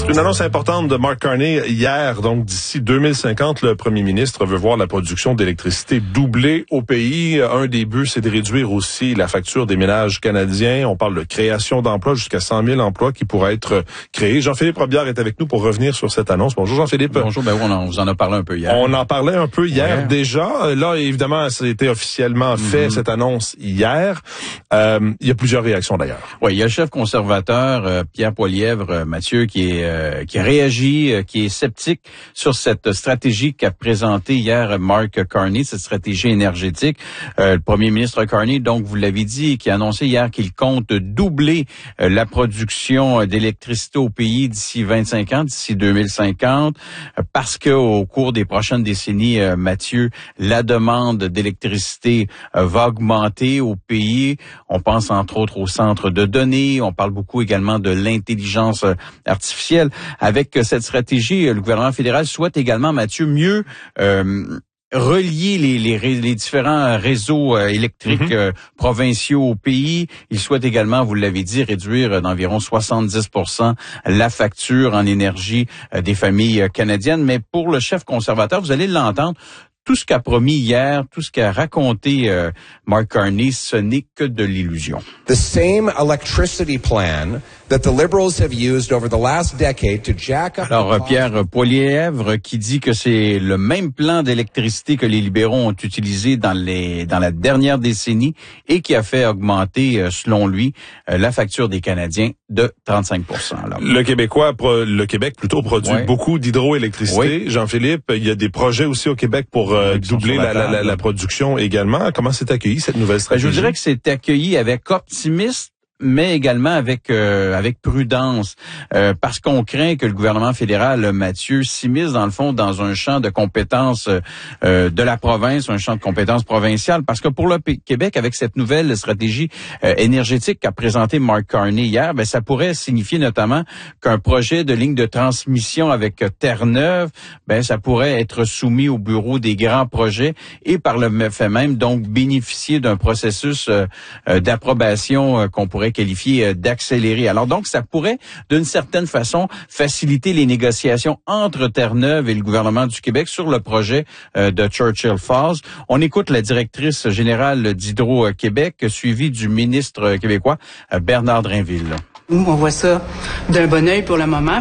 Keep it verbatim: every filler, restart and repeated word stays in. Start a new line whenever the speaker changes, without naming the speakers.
Une annonce importante de Mark Carney hier, donc d'ici deux mille cinquante, le premier ministre veut voir la production d'électricité doubler au pays. Un des buts, c'est de réduire aussi la facture des ménages canadiens. On parle de création d'emplois, jusqu'à cent mille emplois qui pourraient être créés. Jean-Philippe Robillard est avec nous pour revenir sur cette annonce. Bonjour Jean-Philippe.
Bonjour, ben on en, vous en a parlé un peu hier.
On en parlait un peu hier
ouais.
déjà. Là, évidemment, ça a été officiellement fait, mm-hmm. cette annonce hier. Euh, il y a plusieurs réactions d'ailleurs.
Oui, il y a le chef conservateur, euh, Pierre Poilievre, euh, Mathieu, qui est euh, qui réagit, euh, qui est sceptique sur cette stratégie qu'a présentée hier Mark Carney, cette stratégie énergétique. Euh, le premier ministre Carney, donc vous l'avez dit, qui a annoncé hier qu'il compte doubler euh, la production d'électricité au pays d'ici vingt-cinq ans, d'ici deux mille cinquante, euh, parce que au cours des prochaines décennies, euh, Mathieu, la demande d'électricité euh, va augmenter au pays. On pense entre autres au centre de données. On parle beaucoup également de l'intelligence artificielle. Avec cette stratégie, le gouvernement fédéral souhaite également, Mathieu, mieux euh, relier les, les, les différents réseaux euh, électriques mm-hmm. euh, provinciaux au pays. Il souhaite également, vous l'avez dit, réduire d'environ soixante-dix pour cent la facture en énergie euh, des familles euh, canadiennes. Mais pour le chef conservateur, vous allez l'entendre, tout ce qu'a promis hier, tout ce qu'a raconté euh, Mark Carney, ce n'est que de l'illusion.
The same electricity plan that the Liberals have used over the last decade to jack up.
Alors Pierre Poilievre qui dit que c'est le même plan d'électricité que les libéraux ont utilisé dans les dans la dernière décennie et qui a fait augmenter, selon lui, la facture des Canadiens de trente-cinq pour cent. Alors,
le Québécois, le Québec plutôt produit ouais. beaucoup d'hydroélectricité. Oui. Jean-Philippe, il y a des projets aussi au Québec pour euh, doubler la, la, la, la production également. Comment c'est accueilli cette nouvelle stratégie?
Ben, je dirais que c'est accueilli avec optimisme, mais également avec euh, avec prudence, euh, parce qu'on craint que le gouvernement fédéral, Mathieu, s'immisce dans le fond dans un champ de compétences euh, de la province, un champ de compétences provinciales, parce que pour le P- Québec, avec cette nouvelle stratégie euh, énergétique qu'a présentée Mark Carney hier, ben ça pourrait signifier notamment qu'un projet de ligne de transmission avec Terre-Neuve, ben ça pourrait être soumis au bureau des grands projets et par le fait même donc bénéficier d'un processus euh, euh, d'approbation euh, qu'on pourrait qualifié d'accéléré. Alors donc, ça pourrait, d'une certaine façon, faciliter les négociations entre Terre-Neuve et le gouvernement du Québec sur le projet euh, de Churchill Falls. On écoute la directrice générale d'Hydro-Québec, suivie du ministre québécois Bernard Drainville.
Nous, on voit ça d'un bon œil pour le moment.